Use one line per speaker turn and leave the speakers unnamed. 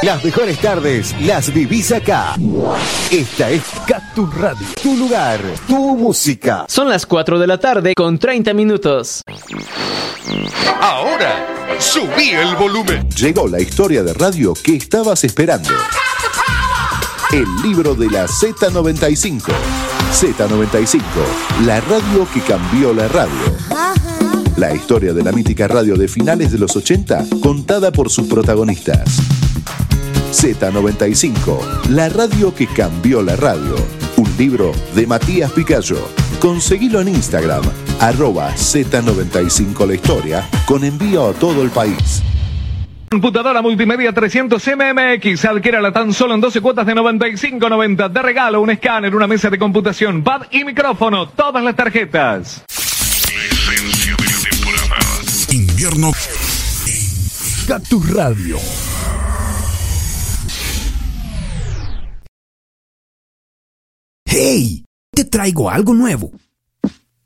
Las mejores tardes las vivís acá. Esta es Cactus Radio, tu lugar, tu música.
Son las 4 de la tarde con 30 minutos.
Ahora, subí el volumen.
Llegó la historia de radio que estabas esperando. El libro de la Z95. Z95, la radio que cambió la radio. La historia de la mítica radio de finales de los 80, contada por sus protagonistas. Z95, la radio que cambió la radio. Un libro de Matías Picayo. Conseguilo en Instagram, @Z95 la historia, con envío a todo el país.
Computadora multimedia 300 MMX, adquiérala tan solo en 12 cuotas de 95.90. De regalo, un escáner, una mesa de computación, pad y micrófono, todas las tarjetas.
La esencia de la temporada.
Invierno.
Cactus Radio.
¡Hey! Te traigo algo nuevo.